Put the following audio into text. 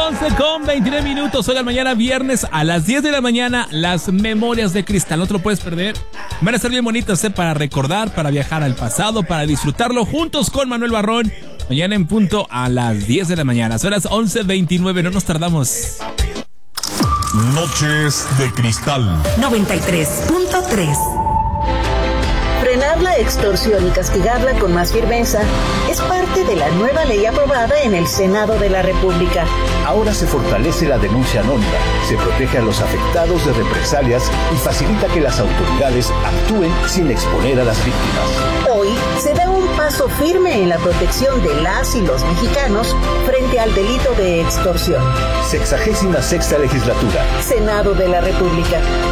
11:29. Hoy mañana viernes a las 10 de la mañana, las Memorias de Cristal. No te lo puedes perder. Van a estar bien bonitas, para recordar, para viajar al pasado, para disfrutarlo juntos con Manuel Barrón. Mañana en punto a las 10 de la mañana. Son las 11:29. No nos tardamos. Noches de Cristal 93.3. Frenar la extorsión y castigarla con más firmeza es parte de la nueva ley aprobada en el Senado de la República. Ahora se fortalece la denuncia anónima, se protege a los afectados de represalias y facilita que las autoridades actúen sin exponer a las víctimas. Hoy se da un paso firme en la protección de las y los mexicanos frente al delito de extorsión. 66ª legislatura. Senado de la República.